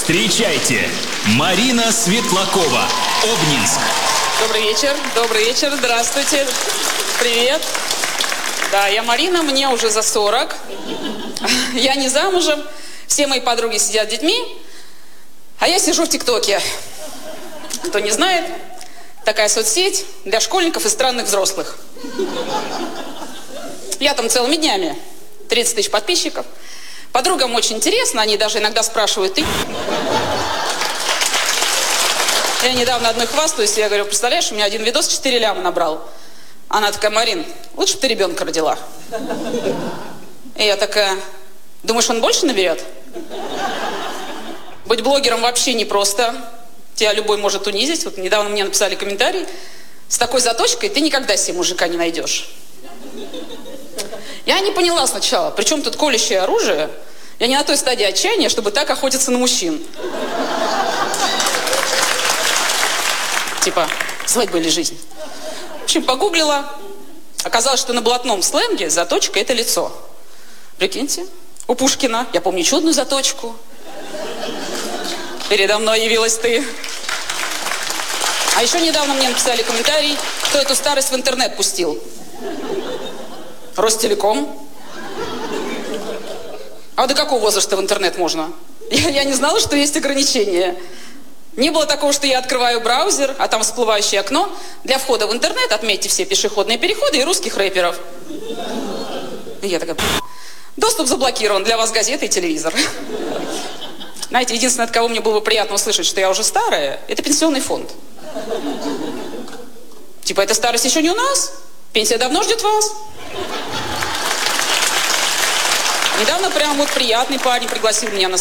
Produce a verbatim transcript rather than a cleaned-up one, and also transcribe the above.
Встречайте, Марина Светлакова, Обнинск. Добрый вечер, добрый вечер, здравствуйте, привет. Да, я Марина, мне уже за сорок. Я не замужем, все мои подруги сидят с детьми, а я сижу в ТикТоке. Кто не знает, такая соцсеть для школьников и странных взрослых. Я там целыми днями, тридцать тысяч подписчиков. Подругам очень интересно, они даже иногда спрашивают: ты? Я недавно одной хвастаюсь, я говорю: представляешь, у меня один видос четыре ляма набрал. Она такая: Марин, лучше бы ты ребенка родила. И я такая: думаешь, он больше наберет? Быть блогером вообще непросто. Тебя любой может унизить. Вот недавно мне написали комментарий: с такой заточкой ты никогда себе мужика не найдешь. Я не поняла сначала, при чем тут колющее оружие? Я не на той стадии отчаяния, чтобы так охотиться на мужчин. Типа, свадьба или жизнь. В общем, погуглила. Оказалось, что на блатном сленге заточка – это лицо. Прикиньте, у Пушкина, я помню чудную заточку. Передо мной явилась ты. А еще недавно мне написали комментарий, кто эту старость в интернет пустил. Ростелеком. А до какого возраста в интернет можно? Я, я не знала, что есть ограничения. Не было такого, что я открываю браузер, а там всплывающее окно. Для входа в интернет отметьте все пешеходные переходы и русских рэперов. И я такая: доступ заблокирован, для вас газеты и телевизор. Знаете, единственное, от кого мне было бы приятно услышать, что я уже старая, это пенсионный фонд. Типа, эта старость еще не у нас? Пенсия давно ждет вас? Недавно прям вот приятный парень пригласил меня на